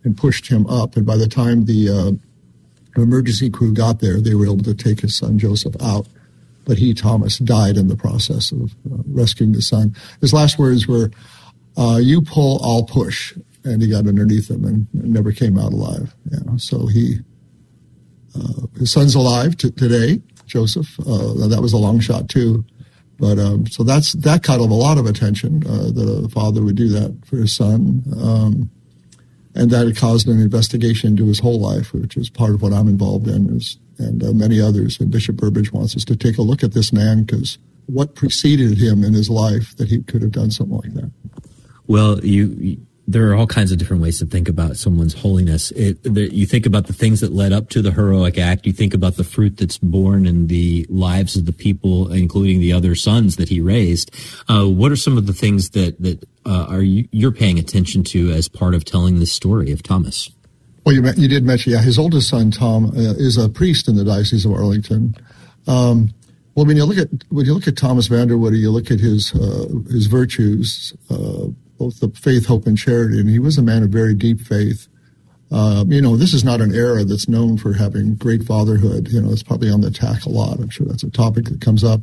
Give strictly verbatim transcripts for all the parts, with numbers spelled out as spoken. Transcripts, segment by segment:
and pushed him up. And by the time the uh, emergency crew got there, they were able to take his son Joseph out. But he, Thomas, died in the process of uh, rescuing the son. His last words were, uh, you pull, I'll push. And he got underneath him and never came out alive. You know, so he, uh, his son's alive t- today, Joseph. Uh, that was a long shot too. But um, so that's that caught a lot of attention, uh, that a father would do that for his son. Um, and that it caused an investigation into his whole life, which is part of what I'm involved in, is, and uh, many others. And Bishop Burbidge wants us to take a look at this man, because what preceded him in his life that he could have done something like that? Well, you... you there are all kinds of different ways to think about someone's holiness. It, there, you think about the things that led up to the heroic act. You think about the fruit that's born in the lives of the people, including the other sons that he raised. Uh, what are some of the things that, that uh, are you, you're paying attention to as part of telling this story of Thomas? Well, you, you did mention, yeah, his oldest son, Tom, uh, is a priest in the Diocese of Arlington. Um, well, when you look at when you look at Thomas Vanderwoody, you look at his uh, his virtues, uh, both the faith, hope, and charity, and he was a man of very deep faith. Uh, you know, this is not an era that's known for having great fatherhood. You know, it's probably on the attack a lot. I'm sure that's a topic that comes up.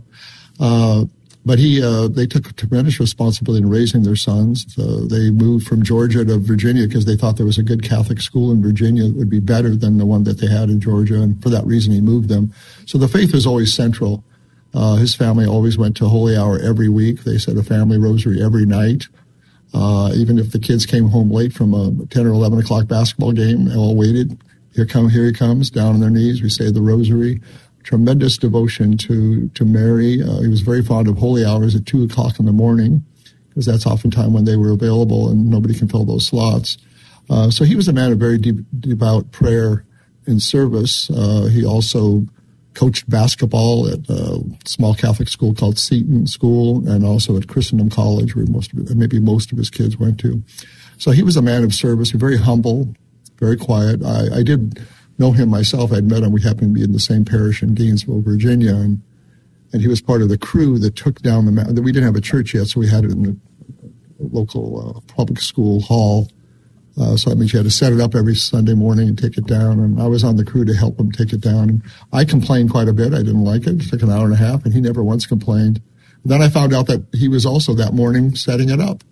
Uh, but he, uh, they took tremendous responsibility in raising their sons. Uh, they moved from Georgia to Virginia because they thought there was a good Catholic school in Virginia that would be better than the one that they had in Georgia, and for that reason he moved them. So the faith was always central. Uh, his family always went to Holy Hour every week. They said a family rosary every night. Uh, even if the kids came home late from a ten or eleven o'clock basketball game, they all waited. Here come, here he comes, down on their knees. We say the rosary. Tremendous devotion to, to Mary. Uh, he was very fond of holy hours at two o'clock in the morning, because that's oftentimes when they were available and nobody can fill those slots. Uh, so he was a man of very deep, devout prayer and service. Uh, he also coached basketball at a small Catholic school called Seton School, and also at Christendom College, where most of, maybe most of his kids went to. So he was a man of service, very humble, very quiet. I, I did know him myself. I'd met him. We happened to be in the same parish in Gainesville, Virginia, and and he was part of the crew that took down the mountain. We didn't have a church yet, so we had it in the local uh, public school hall. Uh, so that means you had to set it up every Sunday morning and take it down. And I was on the crew to help him take it down. And I complained quite a bit. I didn't like it. It took an hour and a half, and he never once complained. And then I found out that he was also that morning setting it up.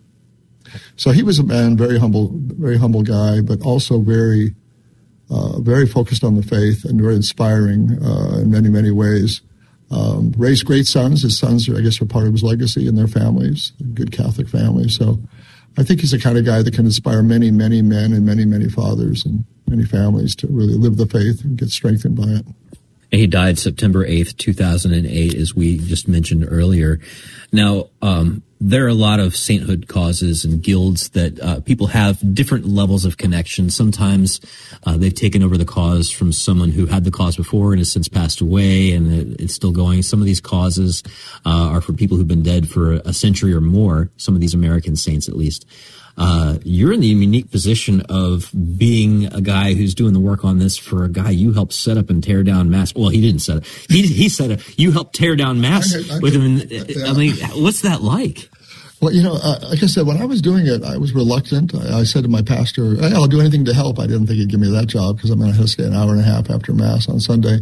So he was a man, very humble, very humble guy, but also very, uh, very focused on the faith and very inspiring uh, in many, many ways. Um, raised great sons. His sons, I guess, are part of his legacy and their families, good Catholic families. So I think he's the kind of guy that can inspire many, many men and many, many fathers and many families to really live the faith and get strengthened by it. He died September eighth, two thousand eight, as we just mentioned earlier. Now, um, there are a lot of sainthood causes and guilds that uh, people have different levels of connection. Sometimes uh, they've taken over the cause from someone who had the cause before and has since passed away, and it, it's still going. Some of these causes uh, are for people who've been dead for a century or more, some of these American saints at least. Uh, you're in the unique position of being a guy who's doing the work on this for a guy you helped set up and tear down Mass. Well, he didn't set it. He, he set it. You helped tear down Mass I, I, with him. Yeah. I mean, what's that like? Well, you know, uh, like I said, when I was doing it, I was reluctant. I, I said to my pastor, hey, I'll do anything to help. I didn't think he'd give me that job because I'm going to have to stay an hour and a half after Mass on Sunday.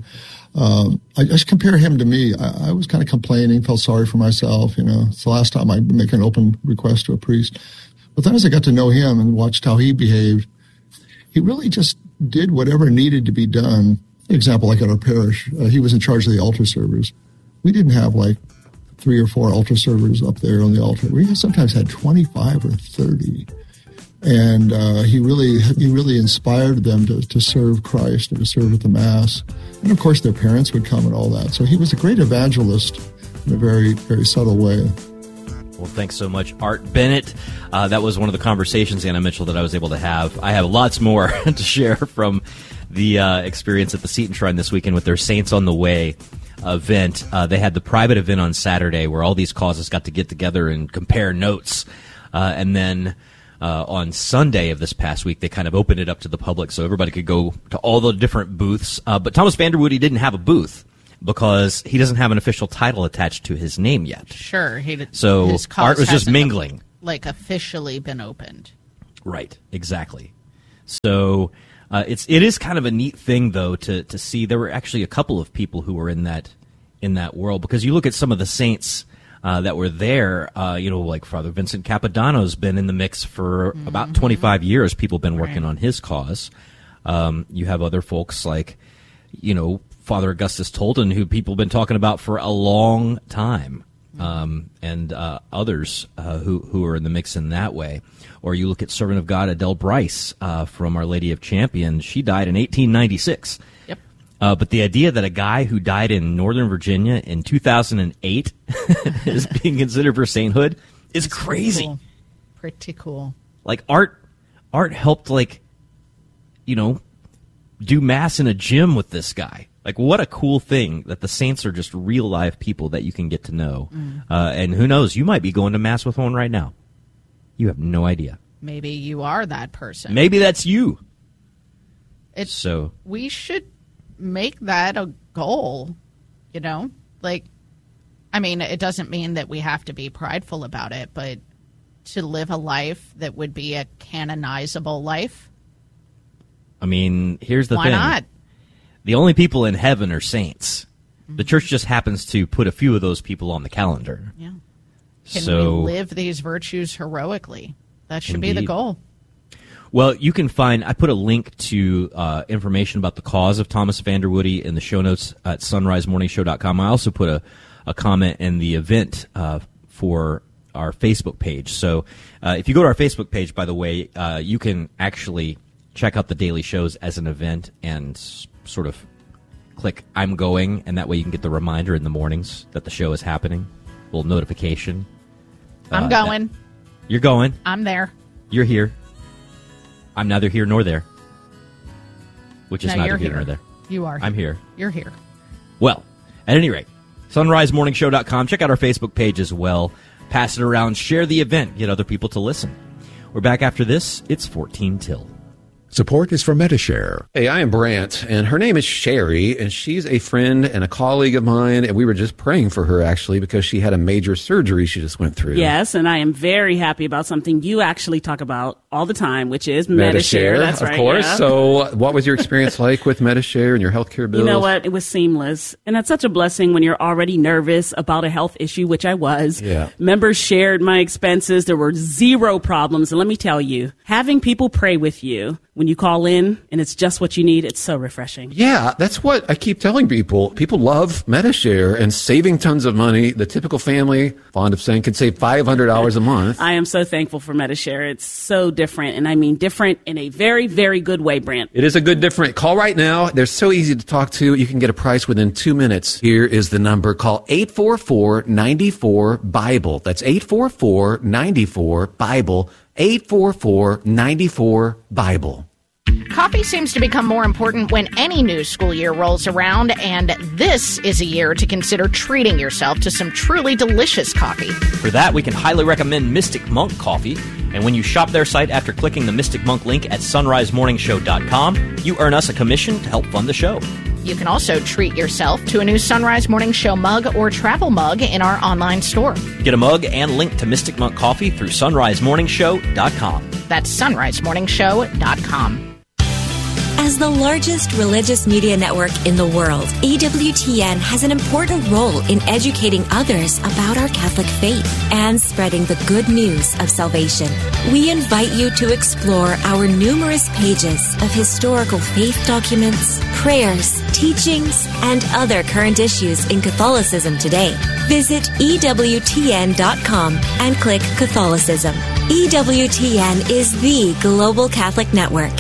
Um, I just compare him to me. I, I was kind of complaining, felt sorry for myself. You know, it's the last time I make an open request to a priest. But then as I got to know him and watched how he behaved, he really just did whatever needed to be done. For example, like at our parish, uh, he was in charge of the altar servers. We didn't have like three or four altar servers up there on the altar. We sometimes had twenty-five or thirty. And uh, he really he really inspired them to, to serve Christ and to serve at the Mass. And, of course, their parents would come and all that. So he was a great evangelist in a very, very subtle way. Well, thanks so much, Art Bennett. Uh, that was one of the conversations, Anna Mitchell, that I was able to have. I have lots more to share from the uh, experience at the Seton Shrine this weekend with their Saints on the Way event. Uh, they had the private event on Saturday where all these causes got to get together and compare notes. Uh, and then uh, on Sunday of this past week, they kind of opened it up to the public so everybody could go to all the different booths. Uh, but Thomas Vanderwoody didn't have a booth, because he doesn't have an official title attached to his name yet. Sure. He did, so his Art was just mingling. Like, officially been opened. Right, exactly. So uh, it's it is kind of a neat thing, though, to to see. There were actually a couple of people who were in that in that world, because you look at some of the saints uh, that were there. Uh, you know, like Father Vincent Capodanno's been in the mix for mm-hmm. about twenty-five years. People have been working right. on his cause. Um, you have other folks like, you know, Father Augustus Tolton, who people have been talking about for a long time. Um, and uh, others uh, who who are in the mix in that way. Or you look at Servant of God Adele Bryce uh, from Our Lady of Champions. She died in eighteen ninety-six. Yep. Uh, but the idea that a guy who died in Northern Virginia in two thousand eight is being considered for sainthood is That's crazy. Cool. Pretty cool. Like Art, Art helped like, you know, do mass in a gym with this guy. Like, what a cool thing that the saints are just real live people that you can get to know. Mm. Uh, and who knows, you might be going to mass with one right now. You have no idea. Maybe you are that person. Maybe that's you. It's, so we should make that a goal, you know? Like, I mean, it doesn't mean that we have to be prideful about it, but to live a life that would be a canonizable life. I mean, here's the Why thing. Why not? The only people in heaven are saints. Mm-hmm. The church just happens to put a few of those people on the calendar. Yeah. Can so, we live these virtues heroically? That should indeed. be the goal. Well, you can find, I put a link to uh, information about the cause of Thomas Vanderwoody in the show notes at sunrise morning show dot com. I also put a, a comment in the event uh, for our Facebook page. So uh, if you go to our Facebook page, by the way, uh, you can actually check out the daily shows as an event and sort of click I'm going, and that way you can get the reminder in the mornings that the show is happening. A little notification. I'm uh, going. That, you're going. I'm there. You're here. I'm neither here nor there. Which is no, neither you're here, here nor there. You are. I'm here. You're here. Well, at any rate, sunrise morning show dot com. Check out our Facebook page as well. Pass it around. Share the event. Get other people to listen. We're back after this. It's fourteen till. Support is from Metashare. Hey, I am Brant, and her name is Sherry, and she's a friend and a colleague of mine, and we were just praying for her, actually, because she had a major surgery she just went through. Yes, and I am very happy about something you actually talk about all the time, which is Metashare. Metashare, That's of right, course. yeah. So what was your experience like with Metashare and your healthcare bills? You know what? It was seamless. And that's such a blessing when you're already nervous about a health issue, which I was. Yeah. Members shared my expenses. There were zero problems. And let me tell you, having people pray with you when you call in and it's just what you need, it's so refreshing. Yeah, that's what I keep telling people. People love Metashare and saving tons of money. The typical family, fond of saying, can save five hundred dollars a month. I am so thankful for Metashare. It's so different, and I mean different in a very, very good way, Brent. It is a good different. Call right now. They're so easy to talk to. You can get a price within two minutes. Here is the number. Call eight four four, nine four, BIBLE. That's eight four four, nine four, BIBLE. eight four four, nine four, BIBLE. Coffee seems to become more important when any new school year rolls around, and this is a year to consider treating yourself to some truly delicious coffee. For that, we can highly recommend Mystic Monk Coffee. And when you shop their site after clicking the Mystic Monk link at sunrise morning show dot com, you earn us a commission to help fund the show. You can also treat yourself to a new Sunrise Morning Show mug or travel mug in our online store. Get a mug and link to Mystic Monk Coffee through sunrise morning show dot com. That's sunrise morning show dot com. As the largest religious media network in the world, E W T N has an important role in educating others about our Catholic faith and spreading the good news of salvation. We invite you to explore our numerous pages of historical faith documents, prayers, teachings, and other current issues in Catholicism today. Visit E W T N dot com and click Catholicism. E W T N is the global Catholic network.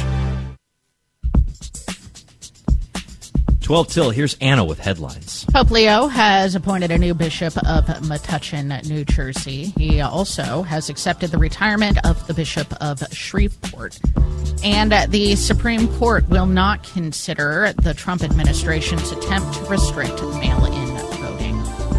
twelve till, here's Anna with headlines. Pope Leo has appointed a new bishop of Metuchen, New Jersey. He also has accepted the retirement of the bishop of Shreveport. And the Supreme Court will not consider the Trump administration's attempt to restrict mail-in voting.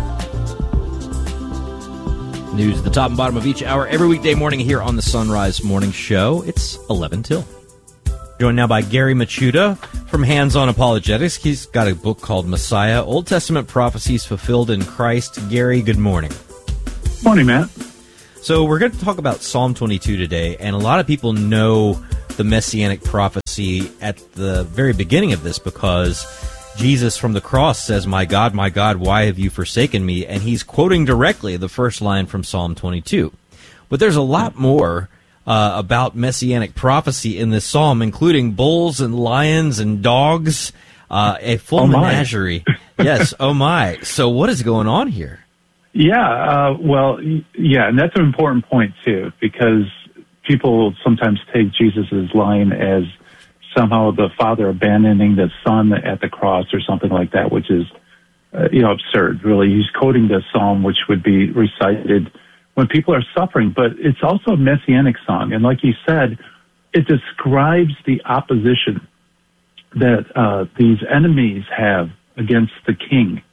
News at the top and bottom of each hour every weekday morning here on the Sunrise Morning Show. It's eleven till. Joined now by Gary Machuda from Hands On Apologetics. He's got a book called Messiah, Old Testament Prophecies Fulfilled in Christ. Gary, good morning. Morning, Matt. So we're going to talk about Psalm twenty-two today, and a lot of people know the messianic prophecy at the very beginning of this, because Jesus from the cross says, "My God, my God, why have you forsaken me?" And he's quoting directly the first line from Psalm twenty-two. But there's a lot more uh, about messianic prophecy in this psalm, including bulls and lions and dogs, uh, a full oh menagerie. Yes, oh my. So what is going on here? Yeah, uh, well, yeah, and that's an important point, too, because people sometimes take Jesus' line as somehow the Father abandoning the Son at the cross or something like that, which is, uh, you know, absurd, really. He's quoting the psalm, which would be recited when people are suffering, but it's also a messianic song. And like you said, it describes the opposition that uh, these enemies have against the king.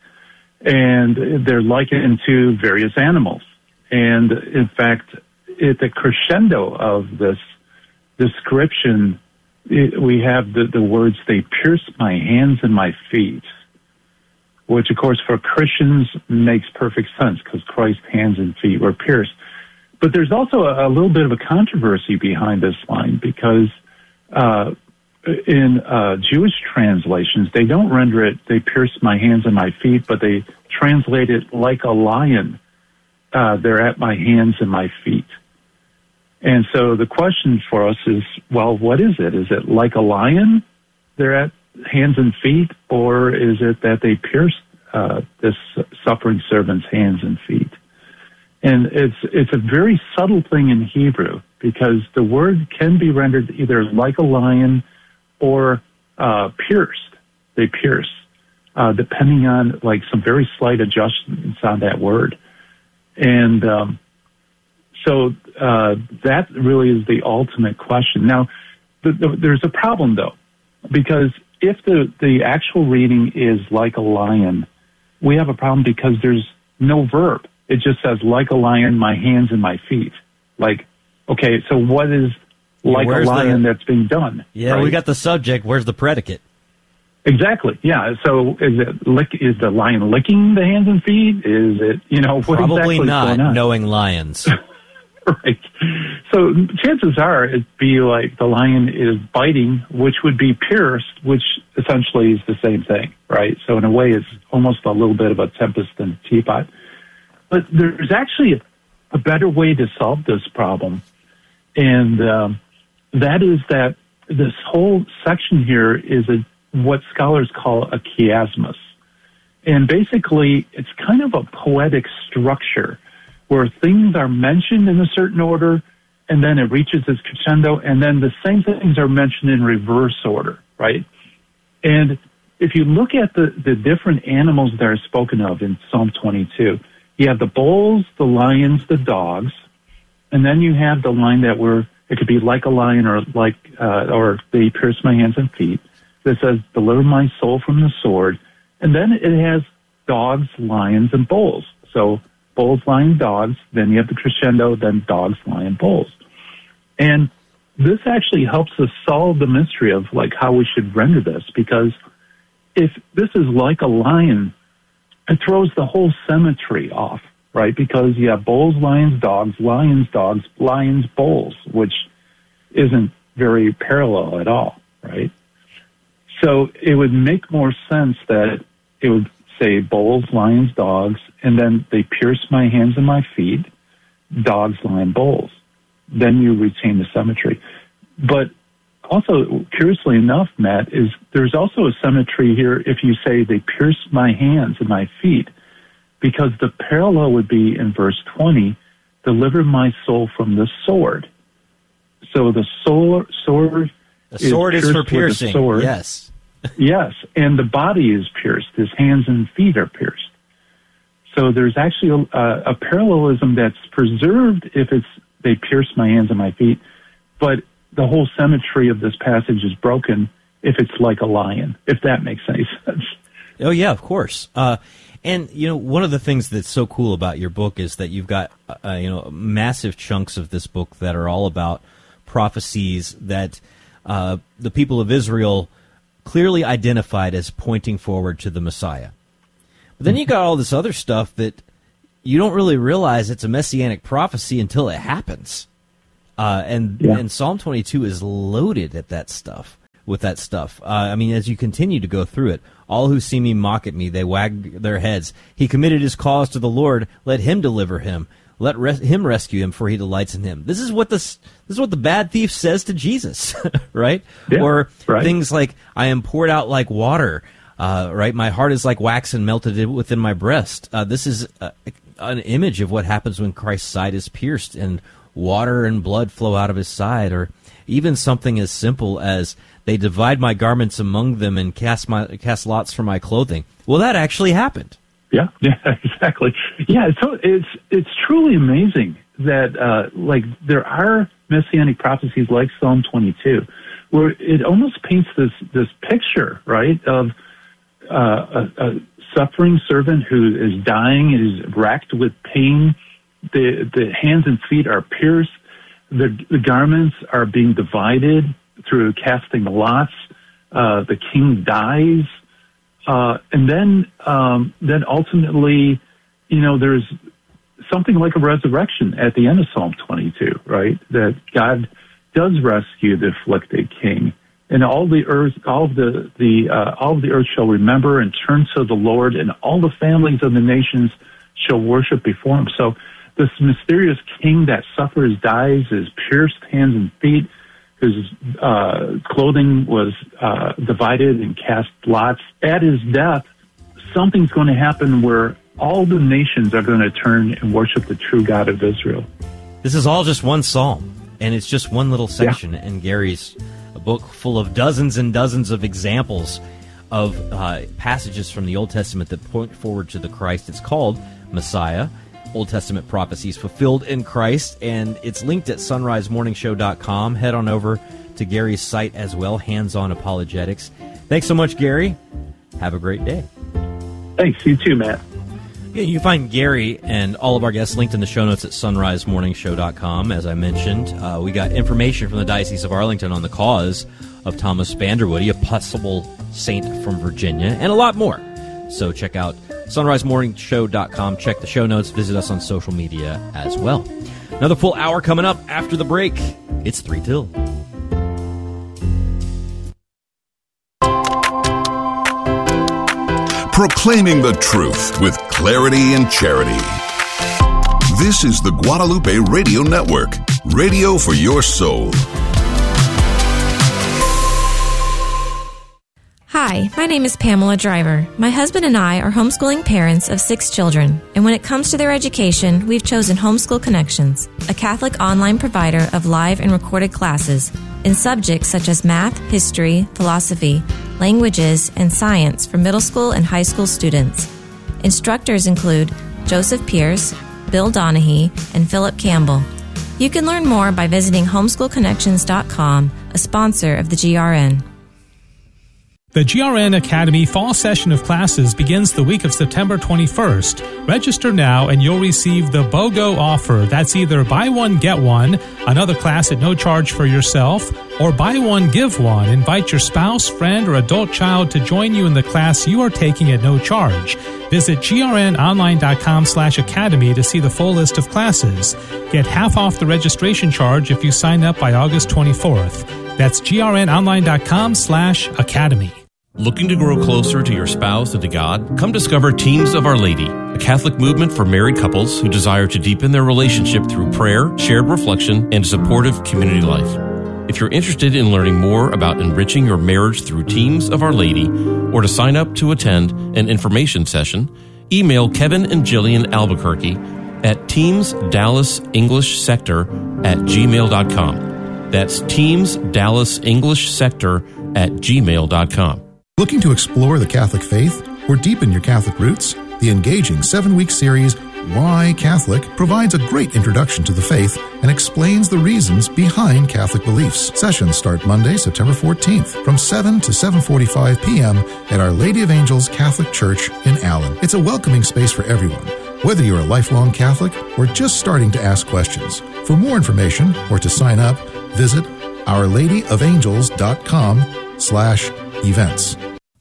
And they're likened to various animals. And in fact, at the crescendo of this description, it, we have the, the words, "They pierced my hands and my feet," which, of course, for Christians makes perfect sense because Christ's hands and feet were pierced. But there's also a, a little bit of a controversy behind this line because uh, in uh, Jewish translations, they don't render it, "They pierced my hands and my feet," but they translate it like a lion. Uh, they're at my hands and my feet. And so the question for us is, well, what is it? Is it like a lion they're at hands and feet, or is it that they pierced uh, this suffering servant's hands and feet? And it's it's a very subtle thing in Hebrew because the word can be rendered either like a lion or uh, pierced. They pierce, uh, depending on like some very slight adjustments on that word. And um, so uh, that really is the ultimate question. Now, the, the, there's a problem, though, because if the, the actual reading is like a lion, we have a problem because there's no verb. It just says, "Like a lion, my hands and my feet." Like, okay, so what is like Where's a lion the, that's being done? Yeah, right? We got the subject. Where's the predicate? Exactly. Yeah. So is it lick? Is the lion licking the hands and feet? Is it, you know, what Probably exactly not, is going on? knowing lions. Right. So chances are it'd be like the lion is biting, which would be pierced, which essentially is the same thing, right? So in a way, it's almost a little bit of a tempest in a teapot. But there's actually a, a better way to solve this problem, and um, that is that this whole section here is a what scholars call a chiasmus. And basically, it's kind of a poetic structure where things are mentioned in a certain order, and then it reaches its crescendo, and then the same things are mentioned in reverse order, right? And if you look at the, the different animals that are spoken of in Psalm twenty-two, you have the bulls, the lions, the dogs, and then you have the line that were, it could be like a lion or like, uh, or they pierced my hands and feet, that says, "Deliver my soul from the sword." And then it has dogs, lions, and bulls. So bulls, lions, dogs, then you have the crescendo, then dogs, lion, bulls. And this actually helps us solve the mystery of like how we should render this, because if this is like a lion, it throws the whole symmetry off, right? Because you have bulls, lions, dogs, lions, dogs, lions, bulls, which isn't very parallel at all, right? So it would make more sense that it would say bulls, lions, dogs, and then they pierce my hands and my feet, dogs, lion, bulls. Then you retain the symmetry. But also, curiously enough, Matt, is there's also a symmetry here if you say they pierce my hands and my feet, because the parallel would be in verse twenty, "Deliver my soul from the sword." So the soul, sword The sword is, is for piercing. Sword. Yes. Yes, and the body is pierced. His hands and feet are pierced. So there's actually a, a parallelism that's preserved if it's they pierce my hands and my feet, but the whole symmetry of this passage is broken if it's like a lion, if that makes any sense. Oh, yeah, of course. Uh, and, you know, one of the things that's so cool about your book is that you've got, uh, you know, massive chunks of this book that are all about prophecies that uh, the people of Israel clearly identified as pointing forward to the Messiah. But then you got all this other stuff that you don't really realize it's a messianic prophecy until it happens. Uh, and, Yeah. and Psalm twenty-two is loaded at that stuff, with that stuff. Uh, I mean, as you continue to go through it, all who see me mock at me, they wag their heads. He committed his cause to the Lord. Let him deliver him. Let res- him rescue him, for he delights in him. This is what this, this is what the bad thief says to Jesus, right? Yeah, or right. things like, I am poured out like water, uh, right? My heart is like wax and melted within my breast. Uh, this is uh, an image of what happens when Christ's side is pierced and water and blood flow out of his side, or even something as simple as they divide my garments among them and cast my cast lots for my clothing. Well, that actually happened. Yeah, yeah, exactly. Yeah, so it's it's truly amazing that uh, like there are messianic prophecies like Psalm twenty-two, where it almost paints this this picture, right, of uh, a, a suffering servant who is dying, is racked with pain. The the hands and feet are pierced. The the garments are being divided through casting lots. Uh, the king dies. Uh, and then, um, then ultimately, you know, there's something like a resurrection at the end of Psalm twenty-two, right? That God does rescue the afflicted king, and all the earth, all of the the uh, all of the earth shall remember and turn to the Lord, and all the families of the nations shall worship before him. So, this mysterious king that suffers, dies, is pierced hands and feet. His uh, clothing was uh, divided and cast lots. At his death, something's going to happen where all the nations are going to turn and worship the true God of Israel. This is all just one psalm, and it's just one little section Yeah. in Gary's book full of dozens and dozens of examples of uh, passages from the Old Testament that point forward to the Christ. It's called Messiah, Old Testament Prophecies Fulfilled in Christ, and it's linked at sunrise morning show dot com. Head on over to Gary's site as well, Hands On Apologetics. Thanks so much, Gary. Have a great day. Thanks. You too, Matt. Yeah, you can find Gary and all of our guests linked in the show notes at sunrise morning show dot com. As I mentioned, uh, we got information from the Diocese of Arlington on the cause of Thomas Vanderwoody, a possible saint from Virginia, and a lot more. So check out sunrise morning show dot com. Check the show notes. Visit us on social media as well. Another full hour coming up after the break. It's three till. Proclaiming the truth with clarity and charity. This is the Guadalupe Radio Network, radio for your soul. Hi, my name is Pamela Driver. My husband and I are homeschooling parents of six children, and when it comes to their education, we've chosen Homeschool Connections, a Catholic online provider of live and recorded classes in subjects such as math, history, philosophy, languages, and science for middle school and high school students. Instructors include Joseph Pierce, Bill Donahue, and Philip Campbell. You can learn more by visiting homeschool connections dot com, a sponsor of the G R N. The G R N Academy fall session of classes begins the week of September twenty-first. Register now and you'll receive the BOGO offer. That's either buy one, get one, another class at no charge for yourself, or buy one, give one. Invite your spouse, friend, or adult child to join you in the class you are taking at no charge. Visit grnonline.com slash academy to see the full list of classes. Get half off the registration charge if you sign up by August twenty-fourth. That's grnonline.com slash academy. Looking to grow closer to your spouse and to God? Come discover Teams of Our Lady, a Catholic movement for married couples who desire to deepen their relationship through prayer, shared reflection, and supportive community life. If you're interested in learning more about enriching your marriage through Teams of Our Lady, or to sign up to attend an information session, email Kevin and Jillian Albuquerque at Teams Dallas English Sector at gmail dot com. That's Teams Dallas English Sector at gmail dot com. Looking to explore the Catholic faith or deepen your Catholic roots? The engaging seven-week series, Why Catholic, provides a great introduction to the faith and explains the reasons behind Catholic beliefs. Sessions start Monday, September fourteenth from seven to seven forty-five p.m. at Our Lady of Angels Catholic Church in Allen. It's a welcoming space for everyone, whether you're a lifelong Catholic or just starting to ask questions. For more information or to sign up, visit our lady of angels dot com slash events.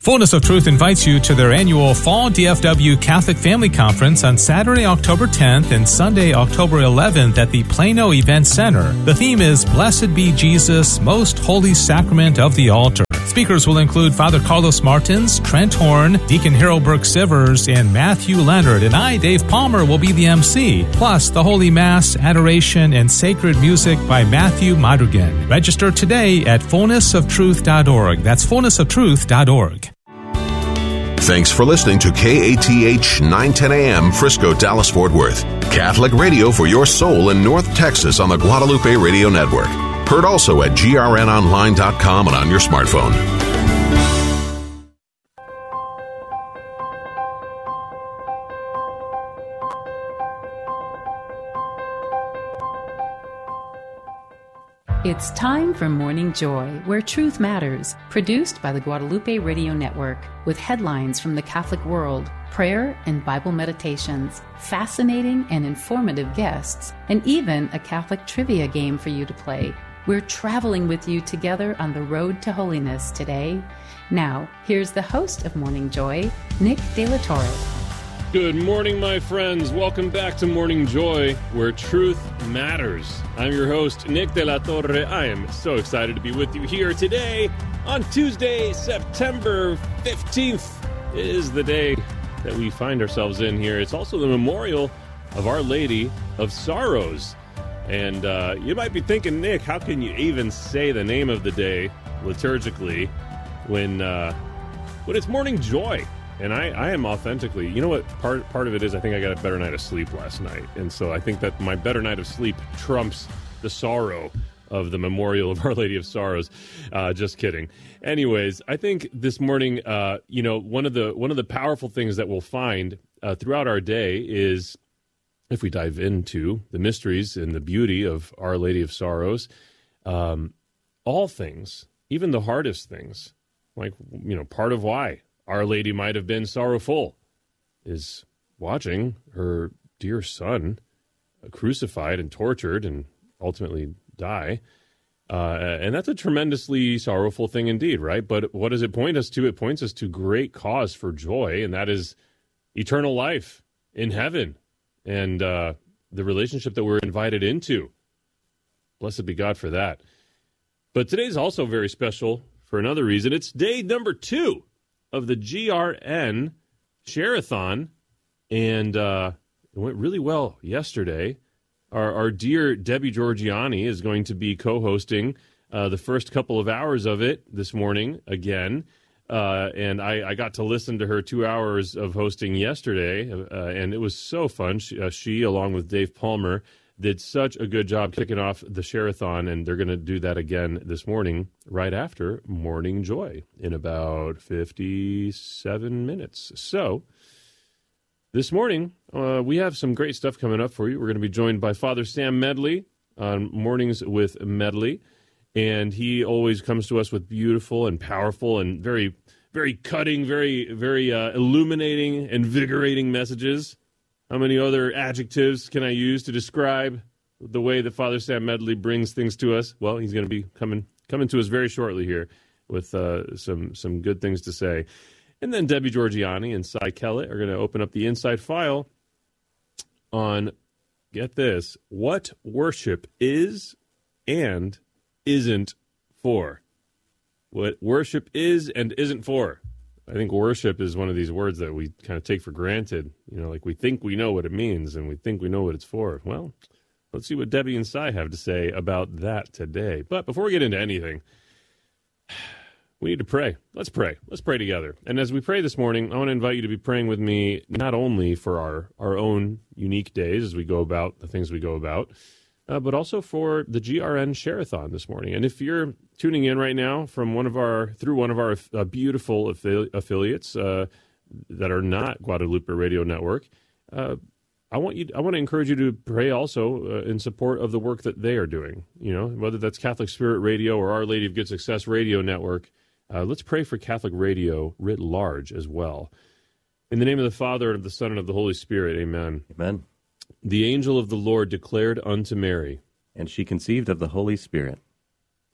Fullness of Truth invites you to their annual Fall D F W Catholic Family Conference on Saturday, October tenth and Sunday, October eleventh at the Plano Event Center. The theme is Blessed be Jesus, Most Holy Sacrament of the Altar. Speakers will include Father Carlos Martins, Trent Horn, Deacon Harold Burke Sivers, and Matthew Leonard, and I, Dave Palmer, will be the M C. Plus, the Holy Mass, adoration, and sacred music by Matthew Madrigan. Register today at fullness of truth dot org. That's fullness of truth dot org. Thanks for listening to K A T H nine ten A M Frisco, Dallas, Fort Worth. Catholic radio for your soul in North Texas on the Guadalupe Radio Network. Heard also at G R N online dot com and on your smartphone. It's time for Morning Joy, where truth matters, produced by the Guadalupe Radio Network, with headlines from the Catholic world, prayer and Bible meditations, fascinating and informative guests, and even a Catholic trivia game for you to play. We're traveling with you together on the road to holiness today. Now, here's the host of Morning Joy, Nick De La Torre. Good morning, my friends. Welcome back to Morning Joy, where truth matters. I'm your host, Nick De La Torre. I am so excited to be with you here today on Tuesday, September fifteenth. It is the day that we find ourselves in here. It's also the memorial of Our Lady of Sorrows. And uh, you might be thinking, Nick, how can you even say the name of the day liturgically when uh, when it's Morning Joy? And I, I am authentically, you know what part part of it is? I think I got a better night of sleep last night. And so I think that my better night of sleep trumps the sorrow of the memorial of Our Lady of Sorrows. Uh, just kidding. Anyways, I think this morning, uh, you know, one of the one of the powerful things that we'll find uh, throughout our day is, if we dive into the mysteries and the beauty of Our Lady of Sorrows, um, all things, even the hardest things, like, you know, part of why Our Lady might have been sorrowful is watching her dear son crucified and tortured and ultimately die. Uh, and that's a tremendously sorrowful thing indeed, right? But what does it point us to? It points us to great cause for joy, and that is eternal life in heaven and uh, the relationship that we're invited into. Blessed be God for that. But today's also very special for another reason. It's day number two of the G R N Share-a-thon, and uh, it went really well yesterday. Our, our dear Debbie Georgianni is going to be co-hosting uh, the first couple of hours of it this morning again, uh, and I, I got to listen to her two hours of hosting yesterday, uh, and it was so fun. She, uh, she, along with Dave Palmer, did such a good job kicking off the Share-a-thon, and they're going to do that again this morning right after Morning Joy in about fifty-seven minutes. So this morning, uh, we have some great stuff coming up for you. We're going to be joined by Father Sam Medley on Mornings with Medley, and he always comes to us with beautiful and powerful and very, very cutting, very, very uh, illuminating, invigorating messages. How many other adjectives can I use to describe the way that Father Sam Medley brings things to us? Well, he's going to be coming coming to us very shortly here with uh, some some good things to say. And then Debbie Georgianni and Cy Kellett are going to open up the inside file on, get this, what worship is and isn't for. What worship is and isn't for. I think worship is one of these words that we kind of take for granted. You know, like we think we know what it means and we think we know what it's for. Well, let's see what Debbie and Cy have to say about that today. But before we get into anything, we need to pray. Let's pray. Let's pray together. And as we pray this morning, I want to invite you to be praying with me not only for our, our own unique days as we go about the things we go about, uh, but also for the G R N Share-a-thon this morning. And if you're tuning in right now from one of our through one of our uh, beautiful affili- affiliates uh, that are not Guadalupe Radio Network, uh, I want you. I want to encourage you to pray also uh, in support of the work that they are doing. You know, whether that's Catholic Spirit Radio or Our Lady of Good Success Radio Network. Uh, let's pray for Catholic radio writ large as well. In the name of the Father, and of the Son, and of the Holy Spirit, amen. Amen. The angel of the Lord declared unto Mary, and she conceived of the Holy Spirit.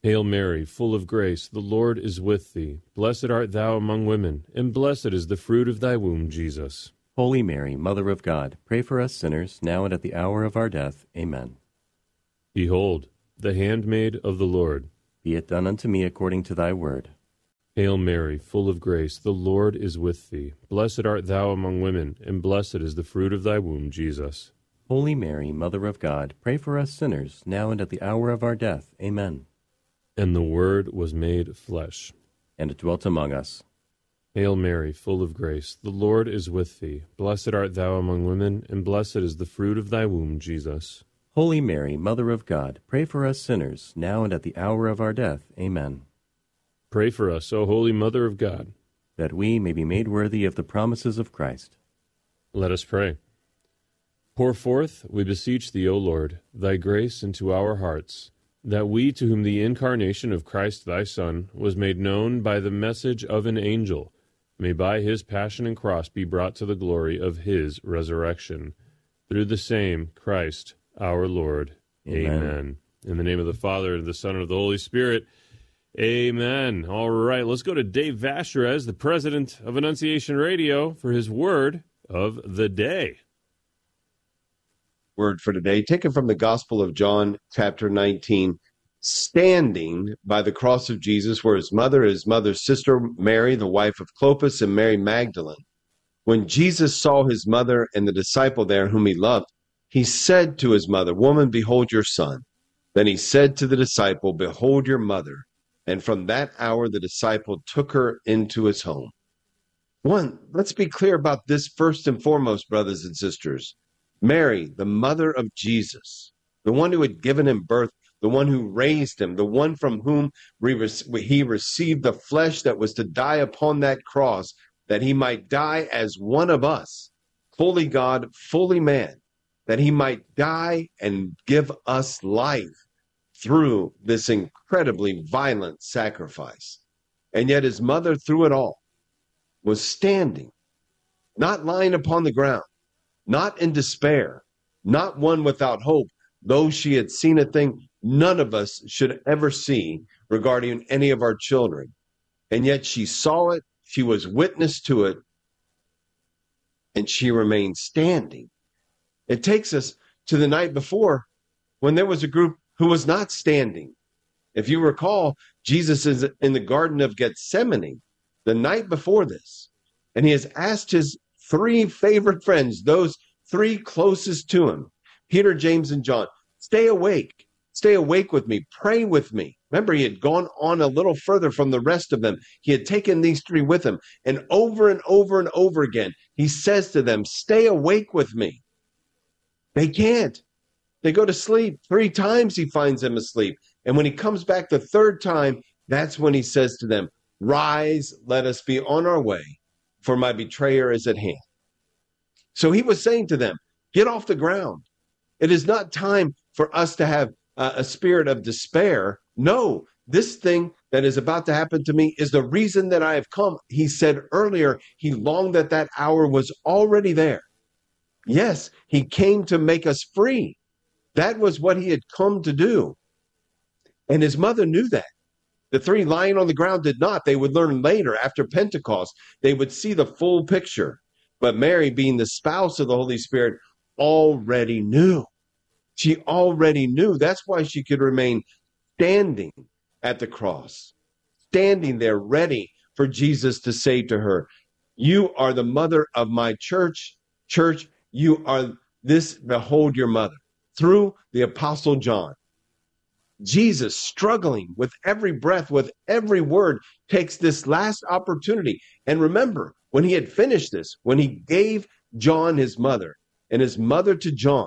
Hail Mary, full of grace, the Lord is with thee. Blessed art thou among women, and blessed is the fruit of thy womb, Jesus. Holy Mary, Mother of God, pray for us sinners, now and at the hour of our death. Amen. Behold, the handmaid of the Lord. Be it done unto me according to thy word. Hail Mary, full of grace, the Lord is with thee. Blessed art thou among women, and blessed is the fruit of thy womb, Jesus. Holy Mary, Mother of God, pray for us sinners, now and at the hour of our death. Amen. And the Word was made flesh, and dwelt among us. Hail Mary, full of grace, the Lord is with thee. Blessed art thou among women, and blessed is the fruit of thy womb, Jesus. Holy Mary, Mother of God, pray for us sinners, now and at the hour of our death. Amen. Pray for us, O Holy Mother of God, that we may be made worthy of the promises of Christ. Let us pray. Pour forth, we beseech thee, O Lord, thy grace into our hearts, that we, to whom the incarnation of Christ thy Son was made known by the message of an angel, may by his passion and cross be brought to the glory of his resurrection. Through the same Christ our Lord. Amen. Amen. In the name of the Father, and the Son, and of the Holy Spirit. Amen. All right, let's go to Dave Vasherez, the president of Annunciation Radio, for his word of the day. Word for today, taken from the Gospel of John, chapter nineteen. Standing by the cross of Jesus were his mother, his mother's sister, Mary, the wife of Clopas, and Mary Magdalene. When Jesus saw his mother and the disciple there whom he loved, he said to his mother, Woman, behold your son. Then he said to the disciple, Behold your mother. And from that hour the disciple took her into his home. One, let's be clear about this first and foremost, brothers and sisters. Mary, the mother of Jesus, the one who had given him birth, the one who raised him, the one from whom he received the flesh that was to die upon that cross, that he might die as one of us, fully God, fully man, that he might die and give us life through this incredibly violent sacrifice. And yet his mother, through it all, was standing, not lying upon the ground, not in despair, not one without hope, though she had seen a thing none of us should ever see regarding any of our children. And yet she saw it, she was witness to it, and she remained standing. It takes us to the night before when there was a group who was not standing. If you recall, Jesus is in the Garden of Gethsemane the night before this, and he has asked his three favorite friends, those three closest to him, Peter, James, and John, stay awake. Stay awake with me. Pray with me. Remember, he had gone on a little further from the rest of them. He had taken these three with him. And over and over and over again, he says to them, stay awake with me. They can't. They go to sleep. Three times he finds them asleep. And when he comes back the third time, that's when he says to them, rise, let us be on our way, for my betrayer is at hand. So he was saying to them, get off the ground. It is not time for us to have uh, a spirit of despair. No, this thing that is about to happen to me is the reason that I have come. He said earlier, he longed that that hour was already there. Yes, he came to make us free. That was what he had come to do. And his mother knew that. The three lying on the ground did not. They would learn later, after Pentecost, they would see the full picture. But Mary, being the spouse of the Holy Spirit, already knew. She already knew. That's why she could remain standing at the cross, standing there ready for Jesus to say to her, you are the mother of my church. Church, you are this, behold your mother. Through the Apostle John, Jesus, struggling with every breath, with every word, takes this last opportunity. And remember, when he had finished this, when he gave John his mother and his mother to John,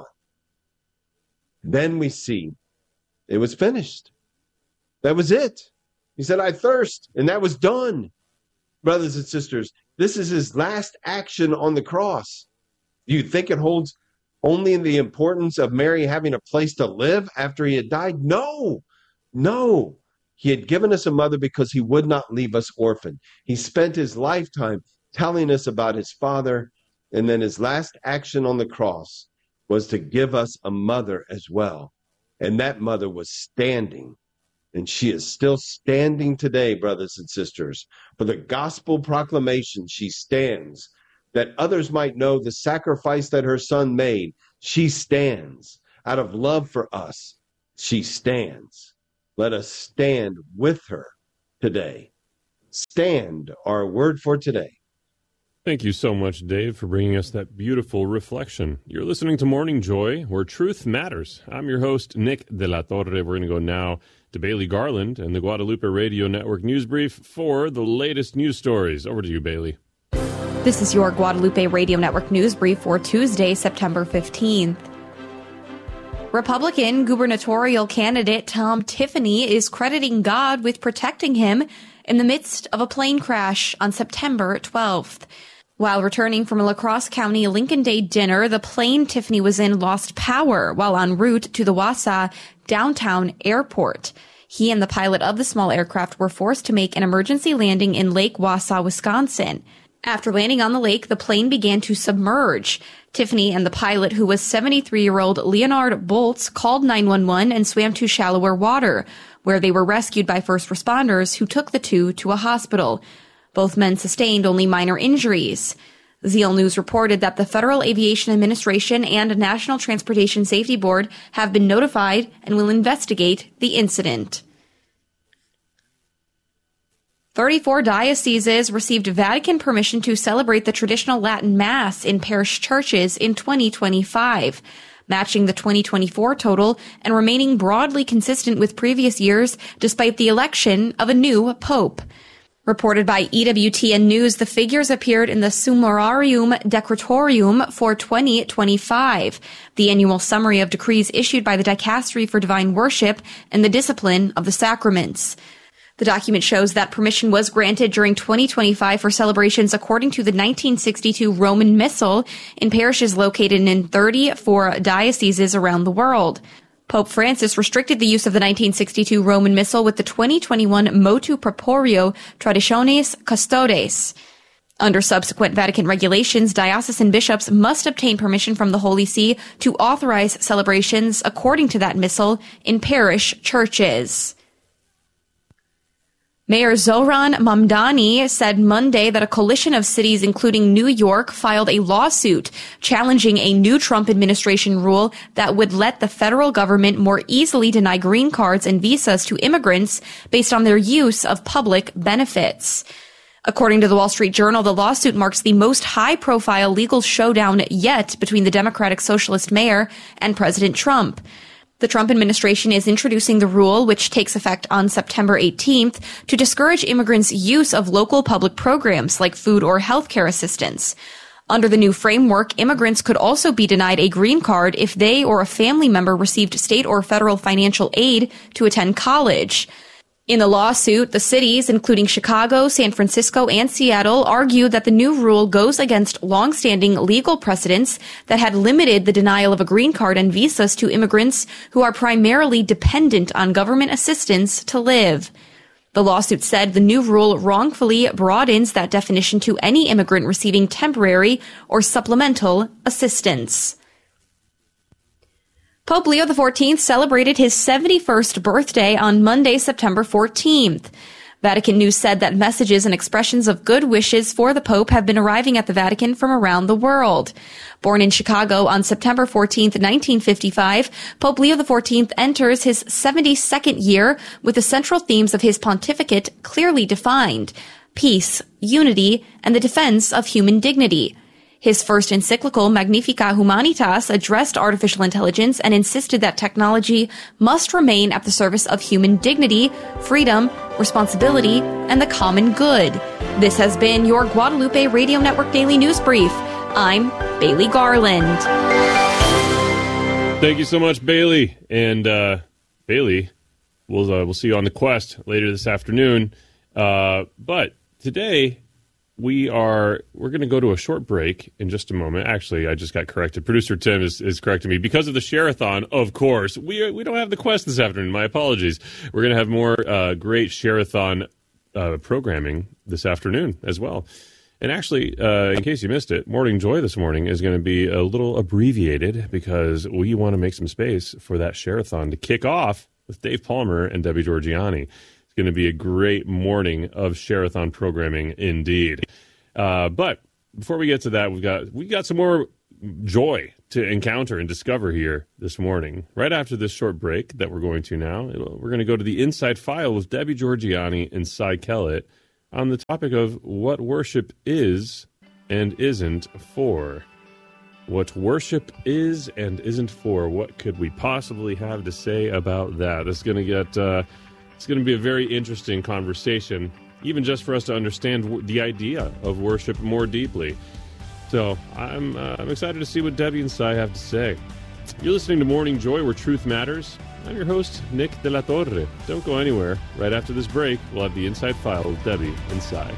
then we see it was finished. That was it. He said, I thirst, and that was done. Brothers and sisters, this is his last action on the cross. Do you think it holds only in the importance of Mary having a place to live after he had died? No, no. He had given us a mother because he would not leave us orphaned. He spent his lifetime telling us about his Father, and then his last action on the cross was to give us a mother as well. And that mother was standing And she is still standing today, brothers and sisters. For the gospel proclamation, she stands, that others might know the sacrifice that her son made. She stands. Out of love for us, she stands. Let us stand with her today. Stand, our word for today. Thank you so much, Dave, for bringing us that beautiful reflection. You're listening to Morning Joy, where truth matters. I'm your host, Nick De La Torre. We're going to go now to Bailey Garland and the Guadalupe Radio Network News Brief for the latest news stories. Over to you, Bailey. This is your Guadalupe Radio Network News Brief for Tuesday, September fifteenth. Republican gubernatorial candidate Tom Tiffany is crediting God with protecting him in the midst of a plane crash on September twelfth. While returning from a La Crosse County Lincoln Day dinner, the plane Tiffany was in lost power while en route to the Wausau downtown airport. He and the pilot of the small aircraft were forced to make an emergency landing in Lake Wausau, Wisconsin. After landing on the lake, the plane began to submerge. Tiffany and the pilot, who was seventy-three-year-old Leonard Boltz, called nine one one and swam to shallower water, where they were rescued by first responders who took the two to a hospital. Both men sustained only minor injuries. Zeal News reported that the Federal Aviation Administration and National Transportation Safety Board have been notified and will investigate the incident. thirty-four dioceses received Vatican permission to celebrate the traditional Latin Mass in parish churches in twenty twenty-five, matching the twenty twenty-four total and remaining broadly consistent with previous years despite the election of a new pope. Reported by E W T N News, the figures appeared in the Summararium Decretorium for twenty twenty-five, the annual summary of decrees issued by the Dicastery for Divine Worship and the Discipline of the Sacraments. The document shows that permission was granted during twenty twenty-five for celebrations according to the nineteen sixty-two Roman Missal in parishes located in thirty-four dioceses around the world. Pope Francis restricted the use of the nineteen sixty-two Roman Missal with the twenty twenty-one Motu Propriu Traditionis Custodes. Under subsequent Vatican regulations, diocesan bishops must obtain permission from the Holy See to authorize celebrations according to that missal in parish churches. Mayor Zoran Mamdani said Monday that a coalition of cities, including New York, filed a lawsuit challenging a new Trump administration rule that would let the federal government more easily deny green cards and visas to immigrants based on their use of public benefits. According to the Wall Street Journal, the lawsuit marks the most high-profile legal showdown yet between the Democratic Socialist mayor and President Trump. The Trump administration is introducing the rule, which takes effect on September eighteenth, to discourage immigrants' use of local public programs like food or health care assistance. Under the new framework, immigrants could also be denied a green card if they or a family member received state or federal financial aid to attend college. In the lawsuit, the cities, including Chicago, San Francisco, and Seattle, argued that the new rule goes against longstanding legal precedents that had limited the denial of a green card and visas to immigrants who are primarily dependent on government assistance to live. The lawsuit said the new rule wrongfully broadens that definition to any immigrant receiving temporary or supplemental assistance. Pope Leo the fourteenth celebrated his seventy-first birthday on Monday, September fourteenth. Vatican News said that messages and expressions of good wishes for the Pope have been arriving at the Vatican from around the world. Born in Chicago on September fourteenth, nineteen fifty-five, Pope Leo the fourteenth enters his seventy-second year with the central themes of his pontificate clearly defined: peace, unity, and the defense of human dignity. His first encyclical, Magnificat Humanitas, addressed artificial intelligence and insisted that technology must remain at the service of human dignity, freedom, responsibility, and the common good. This has been your Guadalupe Radio Network Daily News Brief. I'm Bailey Garland. Thank you so much, Bailey. And uh, Bailey, we'll uh, we'll see you on the quest later this afternoon. Uh, but today, we are we're going to go to a short break in just a moment. Actually, I just got corrected. Producer Tim is, is correcting me. Because of the Share-a-thon, of course, we we don't have the quest this afternoon. My apologies. We're going to have more uh, great Share-a-thon uh, programming this afternoon as well. And actually, uh, in case you missed it, Morning Joy this morning is going to be a little abbreviated because we want to make some space for that Share-a-thon to kick off with Dave Palmer and Debbie Georgianni. It's going to be a great morning of Share-a-thon programming indeed. Uh, but before we get to that, we've got we got some more joy to encounter and discover here this morning. Right after this short break that we're going to now, we're going to go to the Inside File with Debbie Georgianni and Cy Kellett on the topic of what worship is and isn't for. What worship is and isn't for. What could we possibly have to say about that? It's going to get. Uh, it's going to be a very interesting conversation, even just for us to understand w- the idea of worship more deeply. So I'm uh, I'm excited to see what Debbie and Cy have to say. You're listening to Morning Joy, where truth matters. I'm your host, Nick De La Torre. Don't go anywhere. Right after this break, we'll have the Inside File with Debbie and Cy.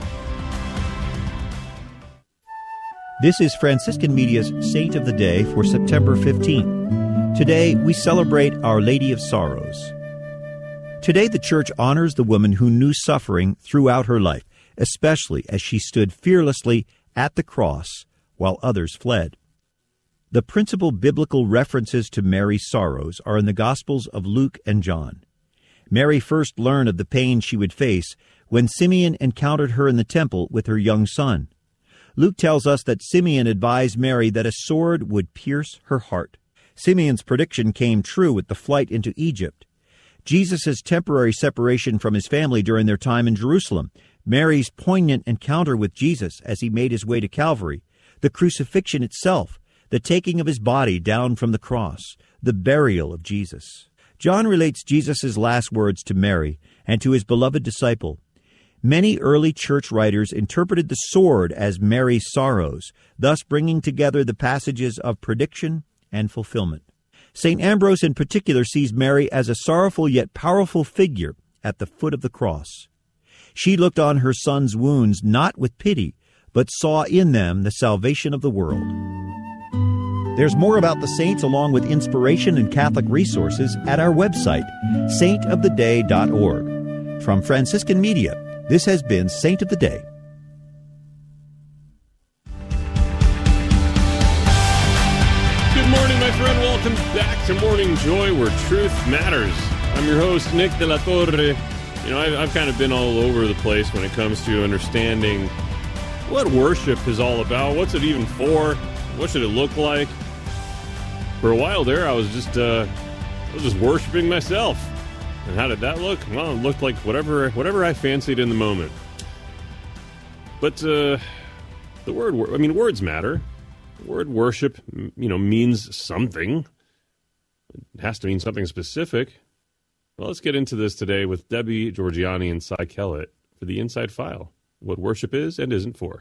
This is Franciscan Media's Saint of the Day for September fifteenth. Today, we celebrate Our Lady of Sorrows. Today, the Church honors the woman who knew suffering throughout her life, especially as she stood fearlessly at the cross while others fled. The principal biblical references to Mary's sorrows are in the Gospels of Luke and John. Mary first learned of the pain she would face when Simeon encountered her in the temple with her young son. Luke tells us that Simeon advised Mary that a sword would pierce her heart. Simeon's prediction came true with the flight into Egypt. Jesus' temporary separation from his family during their time in Jerusalem, Mary's poignant encounter with Jesus as he made his way to Calvary, the crucifixion itself, the taking of his body down from the cross, the burial of Jesus. John relates Jesus' last words to Mary and to his beloved disciple. Many early church writers interpreted the sword as Mary's sorrows, thus bringing together the passages of prediction and fulfillment. Saint Ambrose in particular sees Mary as a sorrowful yet powerful figure at the foot of the cross. She looked on her son's wounds not with pity, but saw in them the salvation of the world. There's more about the saints along with inspiration and Catholic resources at our website, saint of the day dot org. From Franciscan Media, this has been Saint of the Day. Good morning, my friend. Welcome back to Morning Joy, where truth matters. I'm your host, Nick De La Torre. You know, I've, I've kind of been all over the place when it comes to understanding what worship is all about. What's it even for? What should it look like? For a while there, I was just uh, I was just worshiping myself. And how did that look? Well, it looked like whatever whatever I fancied in the moment. But uh, the word, I mean, words matter. The word worship, you know, means something. It has to mean something specific. Well, let's get into this today with Debbie Georgianni and Cy Kellett for the Inside File. What worship is and isn't for.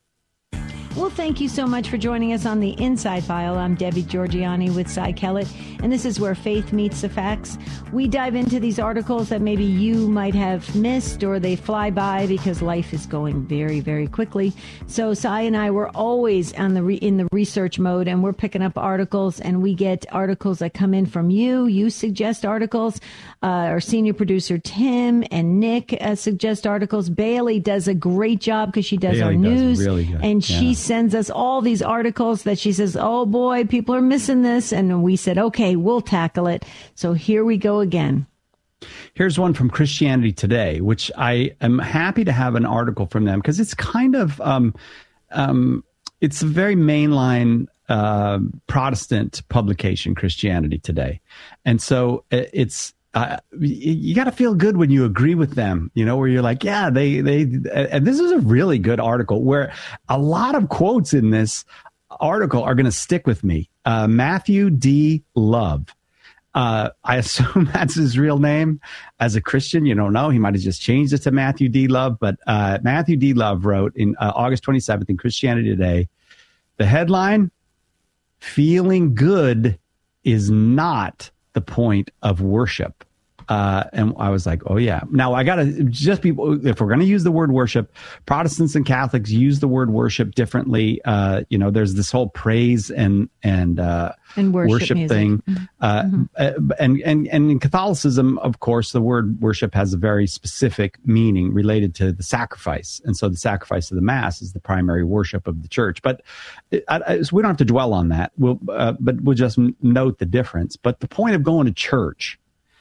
Well, thank you so much for joining us on the Inside File. I'm Debbie Georgianni with Cy Kellett, and this is where faith meets the facts. We dive into these articles that maybe you might have missed or they fly by because life is going very, very quickly. So Cy and I were always on the re- in the research mode, and we're picking up articles, and we get articles that come in from you. You suggest articles. Uh, our senior producer, Tim, and Nick uh, suggest articles. Bailey does a great job because she does Bailey our does news. really good. And she Yeah. sends us all these articles that she says, oh boy, people are missing this. And we said, okay, we'll tackle it. So here we go again. Here's one from Christianity Today, which I am happy to have an article from them because it's kind of, um, um, it's a very mainline uh, Protestant publication, Christianity Today. And so it's, Uh, you got to feel good when you agree with them, you know, where you're like, yeah, they, they, and this is a really good article where a lot of quotes in this article are going to stick with me. Uh, Matthew D. Love. Uh, I assume that's his real name. As a Christian, you don't know. He might have just changed it to Matthew D. Love. But uh, Matthew D. Love wrote in uh, August twenty-seventh in Christianity Today, the headline, "Feeling good is not the point of worship." Uh, and I was like, oh, yeah. Now, I got to just be, if we're going to use the word worship, Protestants and Catholics use the word worship differently. Uh, you know, there's this whole praise and and, uh, and worship, worship thing. Mm-hmm. Uh, mm-hmm. and, and, and in Catholicism, of course, the word worship has a very specific meaning related to the sacrifice. And so the sacrifice of the Mass is the primary worship of the church. But it, I, so we don't have to dwell on that. We'll, uh, but we'll just note the difference. But the point of going to church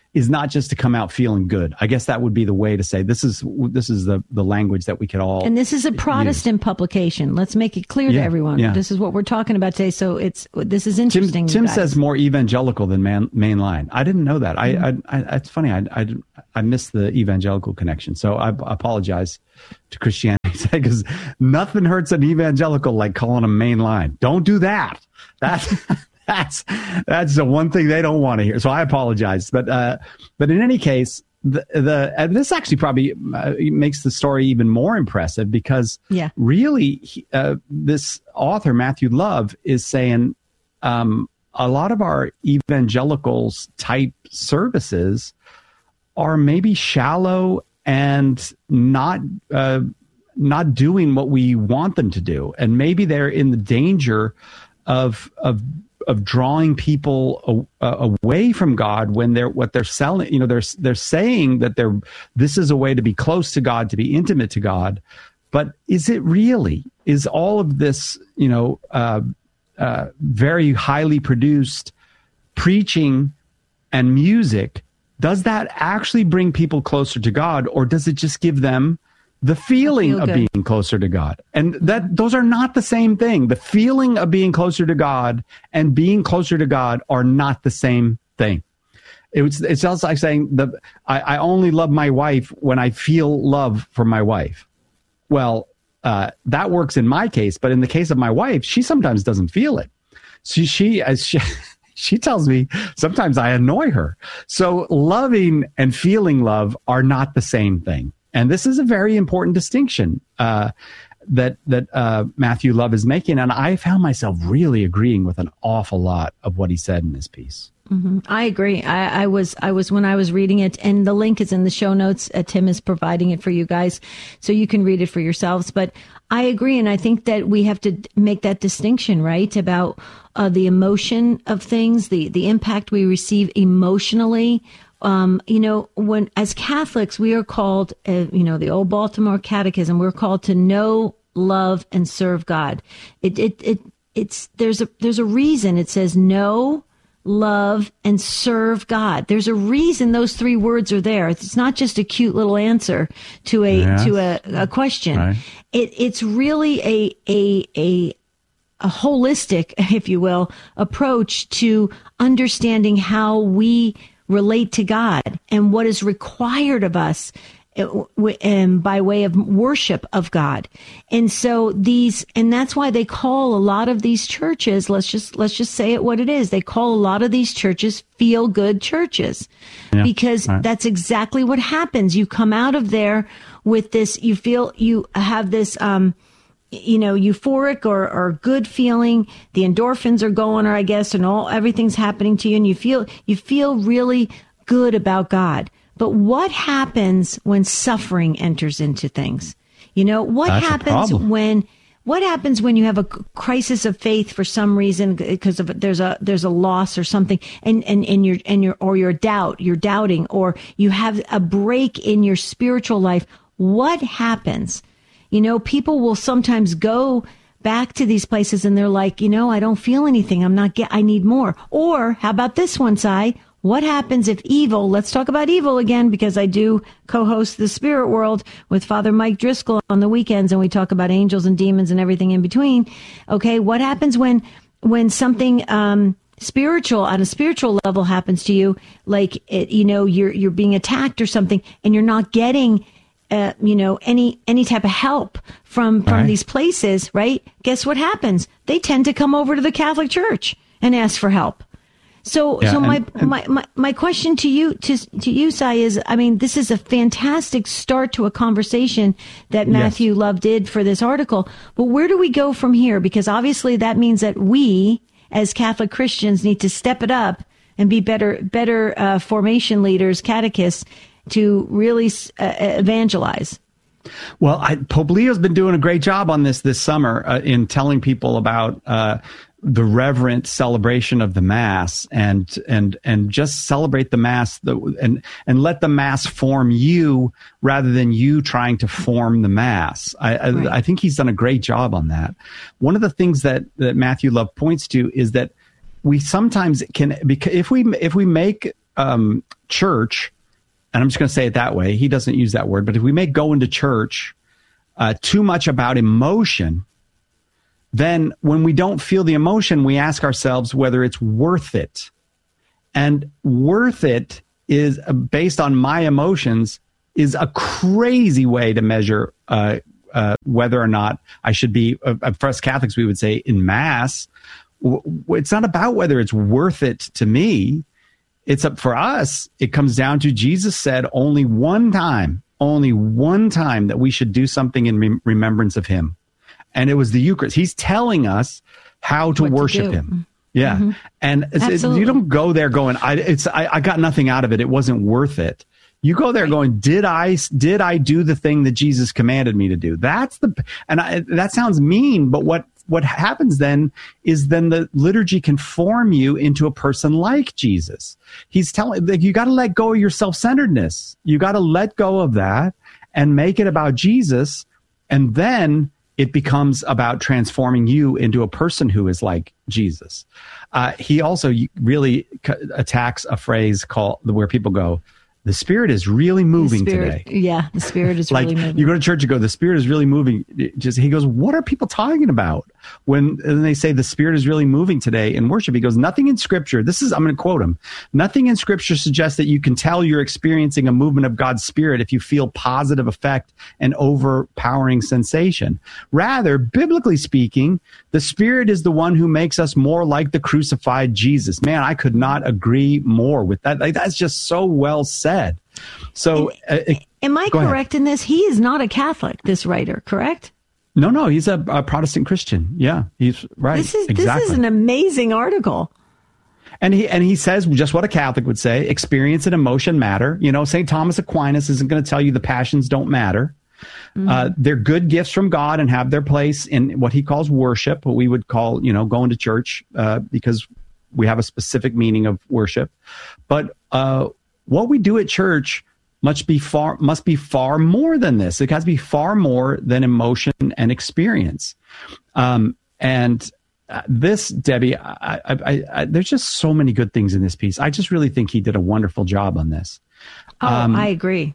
is not just to come out feeling good. I guess that would be the way to say this is this is the, the language that we could all And this is a Protestant use. publication. Let's make it clear yeah, to everyone. Yeah. This is what we're talking about today. So it's this is interesting. Tim, Tim says more evangelical than man, mainline. I didn't know that. Mm-hmm. I, I, I it's funny. I, I I missed the evangelical connection. So I, I apologize to Christianity because nothing hurts an evangelical like calling them mainline. Don't do that. That's That's that's the one thing they don't want to hear. So I apologize, but uh, but in any case, the the and this actually probably uh, makes the story even more impressive because yeah. really uh, this author Matthew Love is saying um, a lot of our evangelicals type services are maybe shallow and not uh, not doing what we want them to do, and maybe they're in the danger of of of drawing people uh, away from God when they're what they're selling. You know, they're they're saying that they're this is a way to be close to God, to be intimate to God, but is it really? Is all of this, you know, uh, uh, very highly produced preaching and music? Does that actually bring people closer to God, or does it just give them the feeling feel of good. being closer to God? And that those are not the same thing. The feeling of being closer to God and being closer to God are not the same thing. It was, it sounds like saying the I, I only love my wife when I feel love for my wife. Well, uh, that works in my case, but in the case of my wife, she sometimes doesn't feel it. She she as she she tells me sometimes I annoy her. So loving and feeling love are not the same thing. And this is a very important distinction uh, that that uh, Matthew Love is making, and I found myself really agreeing with an awful lot of what he said in this piece. Mm-hmm. I agree. I, I was I was when I was reading it, and the link is in the show notes. Uh, Tim is providing it for you guys, so you can read it for yourselves. But I agree, and I think that we have to make that distinction, right, about uh, the emotion of things, the the impact we receive emotionally. Um, you know, when as Catholics, we are called, uh, you know, the old Baltimore Catechism, we're called to know, love, and serve God. It, it, it, it's, there's a, there's a reason it says know, love, and serve God. There's a reason those three words are there. It's not just a cute little answer to a, yes. to a, a question. Right. It, it's really a, a, a, a holistic, if you will, approach to understanding how we relate to God and what is required of us um, by way of worship of God. And so these, and that's why they call a lot of these churches, let's just, let's just say it what it is. They call a lot of these churches feel good churches yeah, because right. that's exactly what happens. You come out of there with this, you feel, you have this, um, you know, euphoric or, or good feeling. The endorphins are going, or I guess, and all, everything's happening to you. And you feel, you feel really good about God. But what happens when suffering enters into things? You know, what That's happens when, what happens when you have a crisis of faith for some reason because of there's a, there's a loss or something and, and, and you're, and you're, or you're doubt, you're doubting, or you have a break in your spiritual life. What happens? You know, people will sometimes go back to these places and they're like, you know, I don't feel anything. I'm not get, I need more. Or how about this one, Si? What happens if evil, let's talk about evil again, because I do co-host the Spirit World with Father Mike Driscoll on the weekends, and we talk about angels and demons and everything in between. Okay. What happens when, when something, um, spiritual on a spiritual level happens to you? Like, it, you know, you're, you're being attacked or something and you're not getting Uh, you know, any, any type of help from, from right. these places, right? Guess what happens? They tend to come over to the Catholic Church and ask for help. So, yeah, so my, and, and, my, my, my question to you, to, to you, Si, is, I mean, this is a fantastic start to a conversation that Matthew yes. Love did for this article, but where do we go from here? Because obviously that means that we, as Catholic Christians, need to step it up and be better, better, uh, formation leaders, catechists, to really uh, evangelize. Well, I, Pope Leo's been doing a great job on this this summer uh, in telling people about uh, the reverent celebration of the Mass and and and just celebrate the Mass the, and and let the Mass form you rather than you trying to form the Mass. I, right. I, I think he's done a great job on that. One of the things that that Matthew Love points to is that we sometimes can, because if we if we make um, church, and I'm just going to say it that way, he doesn't use that word, but if we make going to church uh, too much about emotion, then when we don't feel the emotion, we ask ourselves whether it's worth it. And worth it is uh, based on my emotions is a crazy way to measure uh, uh, whether or not I should be, uh, for us Catholics, we would say in Mass, w- it's not about whether it's worth it to me. It's up for us. It comes down to Jesus said only one time, only one time that we should do something in re- remembrance of him. And it was the Eucharist. He's telling us how to What to worship do. him. Yeah. Mm-hmm. And it's, it's, you don't go there going, I, it's, I, I got nothing out of it. It wasn't worth it. You go there going, did I, did I do the thing that Jesus commanded me to do? That's the, and I, that sounds mean, but what, what happens then is then the liturgy can form you into a person like Jesus. He's telling, like, you got to let go of your self-centeredness. You got to let go of that and make it about Jesus. And then it becomes about transforming you into a person who is like Jesus. Uh, he also really c- attacks a phrase called where people go, the Spirit is really moving The Spirit- today. Yeah, the Spirit is Like really moving. you go to church, you go, the Spirit is really moving. It just he goes, what are people talking about when and they say the Spirit is really moving today in worship? He goes, nothing in Scripture. This is I'm going to quote him. Nothing in Scripture suggests that you can tell you're experiencing a movement of God's Spirit if you feel positive effect and overpowering sensation. Rather, biblically speaking, the Spirit is the one who makes us more like the crucified Jesus. Man, I could not agree more with that. Like, that's just so well said. So, uh, it- Am I Go ahead. correct in this? He is not a Catholic, this writer, correct? No, no, he's a, a Protestant Christian. Yeah, he's right. This is exactly. this is an amazing article. and he and he says just what a Catholic would say: experience and emotion matter. You know, Saint Thomas Aquinas isn't going to tell you the passions don't matter. Mm-hmm. Uh, they're good gifts from God and have their place in what he calls worship, what we would call, you know, going to church, uh, because we have a specific meaning of worship. But uh, what we do at church must be far must be far more than this. It has to be far more than emotion and experience. Um, and uh, this, Debbie, I, I, I, I, there's just so many good things in this piece. I just really think he did a wonderful job on this. Oh, Um, I agree.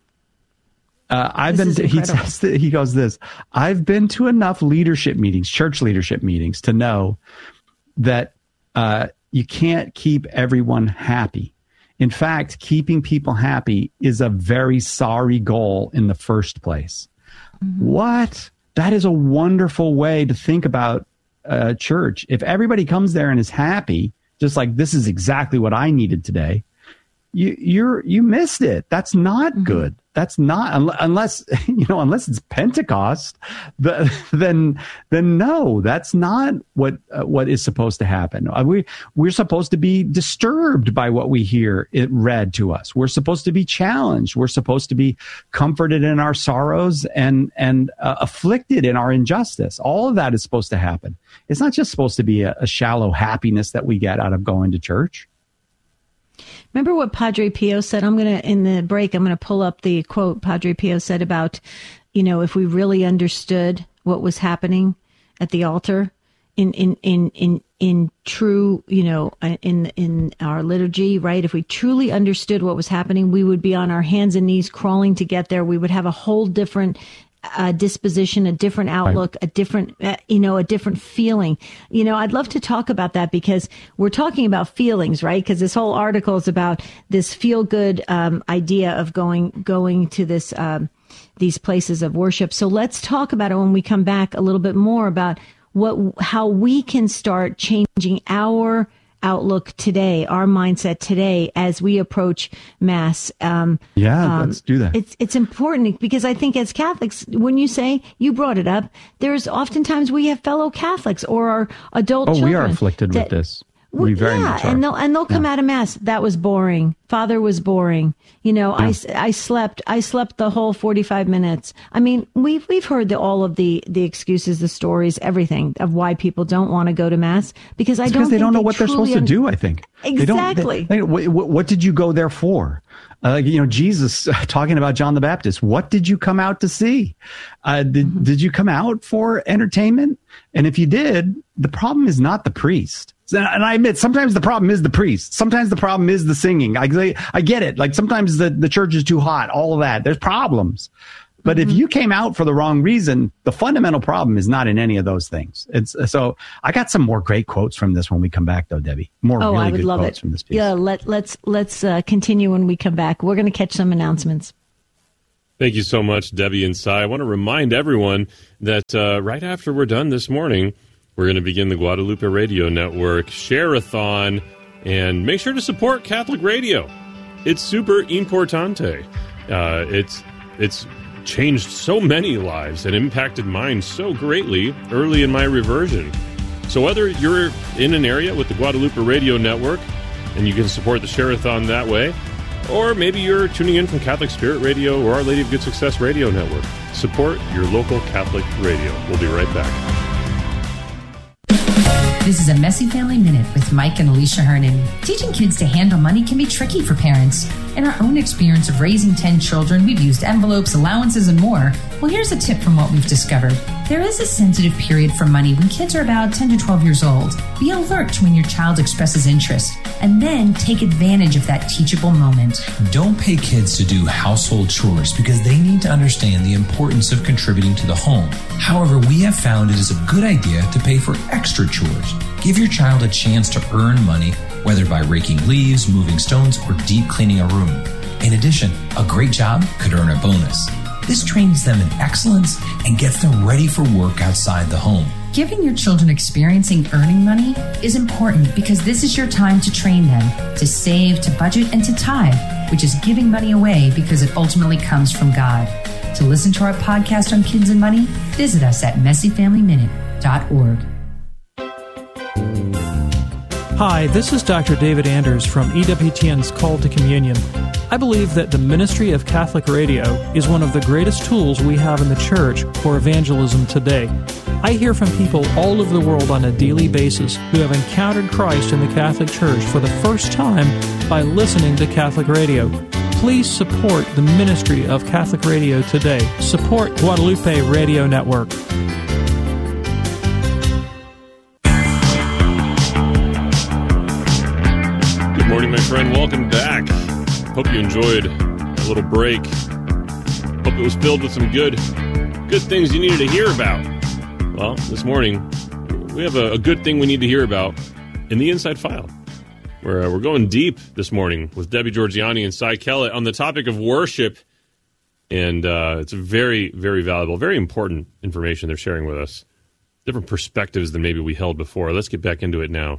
Uh, I've This is been. He incredible. says that- he goes this. I've been to enough leadership meetings, church leadership meetings, to know that uh, you can't keep everyone happy. In fact, keeping people happy is a very sorry goal in the first place. Mm-hmm. What? That is a wonderful way to think about uh, church. If everybody comes there and is happy, just like this is exactly what I needed today, you you're you missed it. That's not Mm-hmm. good. That's not un- unless you know unless it's Pentecost. The, then then no, that's not what uh, what is supposed to happen. Uh, we we're supposed to be disturbed by what we hear it read to us. We're supposed to be challenged. We're supposed to be comforted in our sorrows and and uh, afflicted in our injustice. All of that is supposed to happen. It's not just supposed to be a, a shallow happiness that we get out of going to church. Remember what Padre Pio said? I'm going to, in the break, I'm going to pull up the quote Padre Pio said about, you know, if we really understood what was happening at the altar in, in, in, in, in true, you know, in, in our liturgy, right? If we truly understood what was happening, we would be on our hands and knees crawling to get there. We would have a whole different a disposition, a different outlook, a different, uh, you know, a different feeling. You know, I'd love to talk about that because we're talking about feelings, right? Because this whole article is about this feel good um, idea of going going to this um, these places of worship. So let's talk about it when we come back a little bit more about what how we can start changing our outlook today, our mindset today as we approach Mass. Um, Yeah, um, let's do that. It's it's important because I think as Catholics, when you say, you brought it up, there's oftentimes we have fellow Catholics or our adult Oh, children. we are afflicted that- with this. We very yeah, much are. and they'll and they'll come out of Mass. That was boring. Father was boring. You know, I, I slept. I slept the whole forty-five minutes. I mean, we've we've heard the, all of the the excuses, the stories, everything of why people don't want to go to Mass because I It's don't because they think don't know they what they're supposed truly to un- do, I think. They don't- Exactly. they- they- what, what- what did you go there for? Uh, you know, Jesus uh, talking about John the Baptist. What did you come out to see? Uh, did, Mm-hmm. did you come out for entertainment? And if you did, the problem is not the priest. And I admit, sometimes the problem is the priest. Sometimes the problem is the singing. I, I get it. Like sometimes the, the church is too hot, all of that. There's problems. But mm-hmm. if you came out for the wrong reason, the fundamental problem is not in any of those things. It's so I got some more great quotes from this when we come back, though, Debbie. More oh, really I would good love quotes it. from this piece. Yeah, let, let's let's uh, continue when we come back. We're going to catch some announcements. Thank you so much, Debbie and Cy. I want to remind everyone that uh, right after we're done this morning, we're going to begin the Guadalupe Radio Network Share-a-thon, and make sure to support Catholic Radio. It's super importante. Uh, it's it's changed so many lives and impacted mine so greatly early in my reversion. So whether you're in an area with the Guadalupe Radio Network and you can support the Share-a-thon that way, or maybe you're tuning in from Catholic Spirit Radio or Our Lady of Good Success Radio Network, support your local Catholic radio. We'll be right back. This is a Messy Family Minute with Mike and Alicia Hernan. Teaching kids to handle money can be tricky for parents. In our own experience of raising ten children, we've used envelopes, allowances, and more. Well, here's a tip from what we've discovered. There is a sensitive period for money when kids are about ten to twelve years old. Be alert when your child expresses interest, and then take advantage of that teachable moment. Don't pay kids to do household chores because they need to understand the importance of contributing to the home. However, we have found it is a good idea to pay for extra chores. Give your child a chance to earn money, whether by raking leaves, moving stones, or deep cleaning a room. In addition, a great job could earn a bonus. This trains them in excellence and gets them ready for work outside the home. Giving your children experiencing earning money is important because this is your time to train them to save, to budget, and to tithe, which is giving money away because it ultimately comes from God. To listen to our podcast on kids and money, visit us at messy family minute dot org. Hi, this is Doctor David Anders from E W T N's Call to Communion. I believe that the ministry of Catholic Radio is one of the greatest tools we have in the Church for evangelism today. I hear from people all over the world on a daily basis who have encountered Christ in the Catholic Church for the first time by listening to Catholic Radio. Please support the ministry of Catholic Radio today. Support Guadalupe Radio Network. Good morning, my friend. Welcome back. Hope you enjoyed a little break. Hope it was filled with some good, good things you needed to hear about. Well, this morning, we have a, a good thing we need to hear about in the Inside File. We're, uh, we're going deep this morning with Debbie Georgianni and Cy Kellett on the topic of worship. And uh, it's very, very valuable, very important information they're sharing with us. Different perspectives than maybe we held before. Let's get back into it now.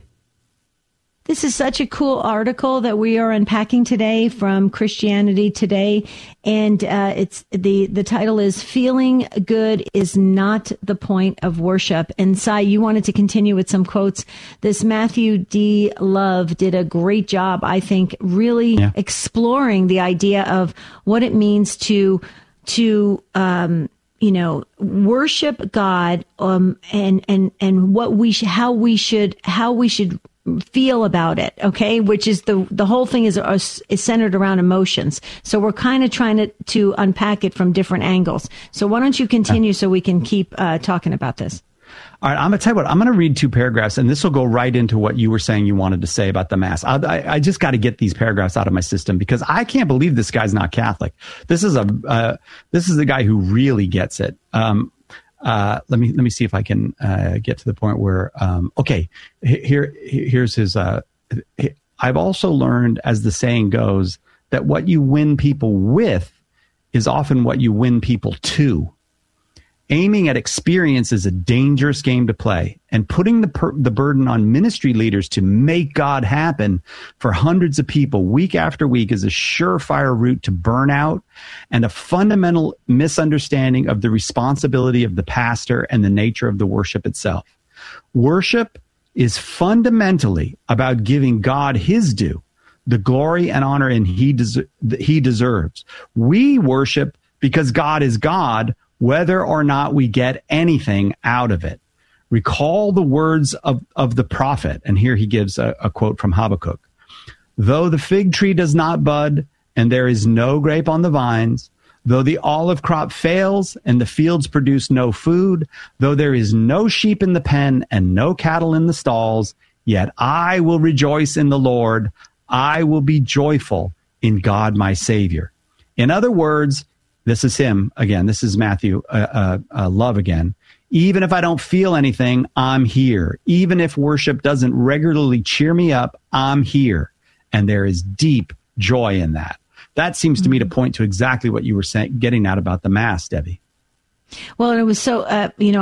This is such a cool article that we are unpacking today from Christianity Today, and uh, it's the the title is "Feeling Good is Not the Point of Worship." And Cy, you wanted to continue with some quotes. This Matthew D. Love did a great job, I think, really yeah. exploring the idea of what it means to to um, you know worship God, um, and and and what we sh- how we should how we should. feel about it, okay? Which is the the whole thing is uh, is centered around emotions. So we're kind of trying to to unpack it from different angles. So why don't you continue so we can keep uh, talking about this? All right, I'm going to tell you what, I'm going to read two paragraphs, and this will go right into what you were saying you wanted to say about the Mass. I, I, I just got to get these paragraphs out of my system because I can't believe this guy's not Catholic. This is a uh, this is a guy who really gets it. Um, Uh, let me let me see if I can uh, get to the point where um, okay, here here's his. Uh, I've also learned, as the saying goes, that what you win people with is often what you win people to. Aiming at experience is a dangerous game to play, and putting the per- the burden on ministry leaders to make God happen for hundreds of people week after week is a surefire route to burnout and a fundamental misunderstanding of the responsibility of the pastor and the nature of the worship itself. Worship is fundamentally about giving God his due, the glory and honor and he des- he deserves. We worship because God is God, whether or not we get anything out of it. Recall the words of, of the prophet. And here he gives a, a quote from Habakkuk. Though the fig tree does not bud, and there is no grape on the vines, though the olive crop fails, and the fields produce no food, though there is no sheep in the pen, and no cattle in the stalls, yet I will rejoice in the Lord. I will be joyful in God, my Savior. In other words, this is him again. This is Matthew, uh, uh, uh, love again. Even if I don't feel anything, I'm here. Even if worship doesn't regularly cheer me up, I'm here. And there is deep joy in that. That seems to me to point to exactly what you were saying, getting at about the Mass, Debbie. Well, and it was so, uh, you know,